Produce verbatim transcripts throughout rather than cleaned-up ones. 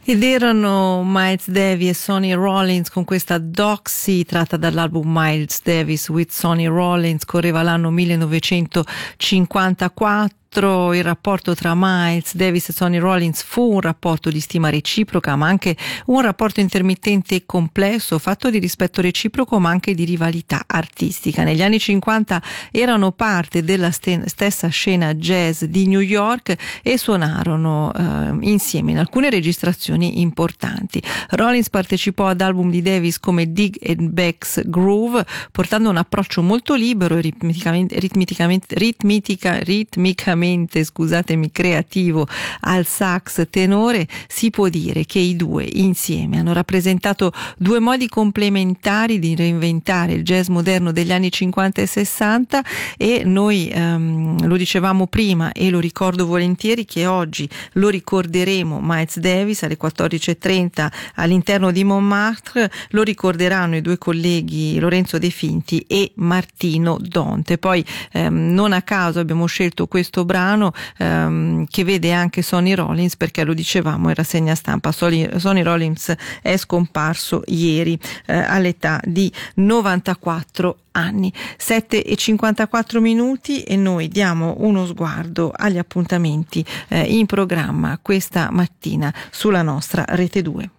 Ed erano Miles Davis e Sonny Rollins con questa Doxy tratta dall'album Miles Davis with Sonny Rollins. Correva l'anno millenovecentocinquantaquattro. Il rapporto tra Miles Davis e Sonny Rollins fu un rapporto di stima reciproca, ma anche un rapporto intermittente e complesso, fatto di rispetto reciproco ma anche di rivalità artistica. Negli anni cinquanta erano parte della st- stessa scena jazz di New York e suonarono eh, insieme in alcune registrazioni importanti. Rollins partecipò ad album di Davis come Dig and Beck's Groove, portando un approccio molto libero e ritmicamente, ritmicamente, ritmitica, ritmicamente scusatemi, creativo al sax tenore. Si può dire che i due insieme hanno rappresentato due modi complementari di reinventare il jazz moderno degli anni cinquanta e sessanta, e noi ehm, lo dicevamo prima e lo ricordo volentieri che oggi lo ricorderemo Miles Davis alle quattordici e trenta all'interno di Montmartre. Lo ricorderanno i due colleghi Lorenzo De Finti e Martino Donte. Poi ehm, non a caso abbiamo scelto questo brano ehm, che vede anche Sonny Rollins, perché lo dicevamo in rassegna stampa, Sonny, Sonny Rollins è scomparso ieri eh, all'età di novantaquattro anni. Sette e cinquantaquattro minuti e noi diamo uno sguardo agli appuntamenti eh, in programma questa mattina sulla nostra Rete due.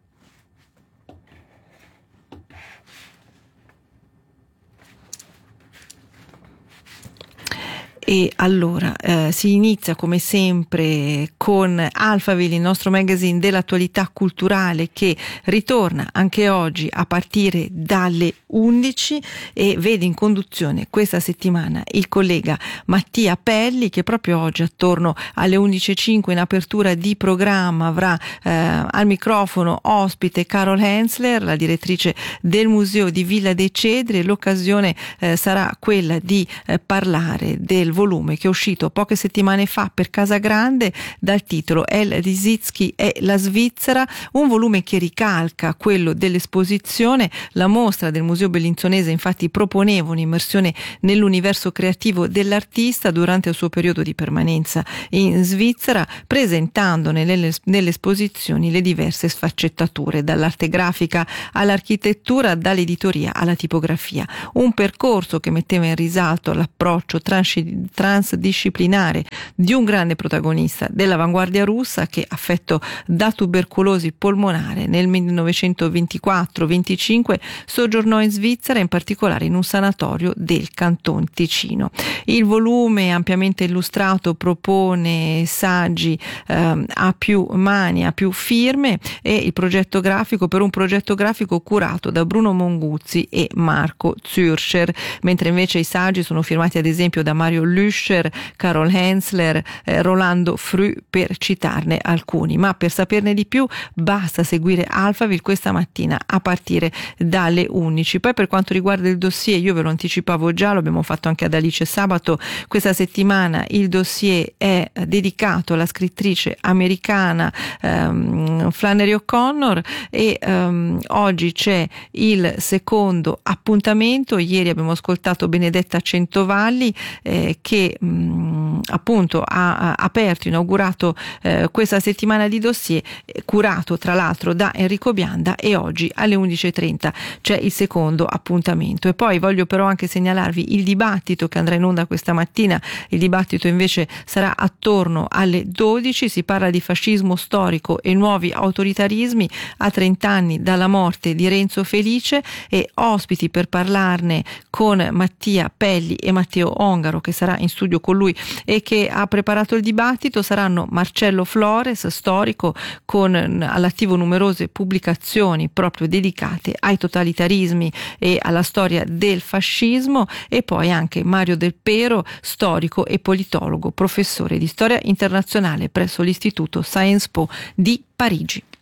E allora eh, si inizia come sempre con Alphaville, il nostro magazine dell'attualità culturale, che ritorna anche oggi a partire dalle undici e vede in conduzione questa settimana il collega Mattia Pelli, che proprio oggi attorno alle undici e cinque in apertura di programma avrà eh, al microfono ospite Carol Hensler, la direttrice del Museo di Villa dei Cedri. L'occasione eh, sarà quella di eh, parlare del volume che è uscito poche settimane fa per Casagrande dal titolo El Lissitzky e la Svizzera, un volume che ricalca quello dell'esposizione. La mostra del Museo Bellinzonese infatti proponeva un'immersione nell'universo creativo dell'artista durante il suo periodo di permanenza in Svizzera, presentando nelle, nelle esposizioni le diverse sfaccettature, dall'arte grafica all'architettura, dall'editoria alla tipografia. Un percorso che metteva in risalto l'approccio trans- transdisciplinare di un grande protagonista dell'avanguardia russa che, affetto da tubercolosi polmonare, nel millenovecentoventiquattro venticinque soggiornò in Svizzera, in particolare in un sanatorio del Canton Ticino. Il volume, ampiamente illustrato, propone saggi eh, a più mani, a più firme, e il progetto grafico per un progetto grafico curato da Bruno Monguzzi e Marco Zürscher, mentre invece i saggi sono firmati ad esempio da Mario Lüscher, Carol Hensler, eh, Rolando Fru, per citarne alcuni. Ma per saperne di più basta seguire Alphaville questa mattina a partire dalle undici. Poi per quanto riguarda il dossier, io ve lo anticipavo già, lo abbiamo fatto anche ad Alice sabato, questa settimana il dossier è dedicato alla scrittrice americana um, Flannery O'Connor, e um, oggi c'è il secondo appuntamento. Ieri abbiamo ascoltato Benedetta Centovalli eh, che mh, appunto ha, ha aperto, inaugurato eh, questa settimana di dossier, eh, curato tra l'altro da Enrico Bianda, e oggi alle undici e trenta c'è il secondo appuntamento. E poi voglio però anche segnalarvi il dibattito che andrà in onda questa mattina. Il dibattito invece sarà attorno alle dodici, si parla di fascismo storico e nuovi autoritarismi a trenta anni dalla morte di Renzo Felice, e ospiti per parlarne con Mattia Pelli e Matteo Ongaro, che sarà in studio con lui e che ha preparato il dibattito, saranno Marcello Flores, storico, con all'attivo numerose pubblicazioni proprio dedicate ai totalitarismi e alla storia del fascismo, e poi anche Mario Del Pero, storico e politologo, professore di storia internazionale presso l'Istituto Sciences Po di Parigi.